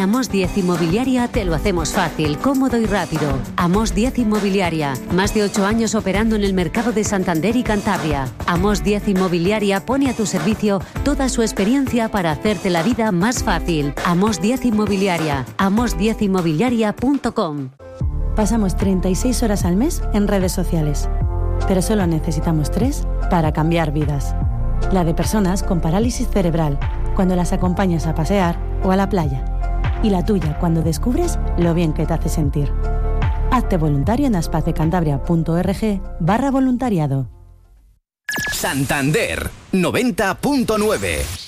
Amos 10 Inmobiliaria te lo hacemos fácil, cómodo y rápido. Amos 10 Inmobiliaria, más de 8 años operando en el mercado de Santander y Cantabria. Amos 10 Inmobiliaria pone a tu servicio toda su experiencia para hacerte la vida más fácil. Amos 10 Inmobiliaria, amos10inmobiliaria.com. Pasamos 36 horas al mes en redes sociales, pero solo necesitamos 3 para cambiar vidas. La de personas con parálisis cerebral, cuando las acompañas a pasear o a la playa. Y la tuya, cuando descubres lo bien que te hace sentir. Hazte voluntario en aspazdecantabria.org/voluntariado. Santander 90.9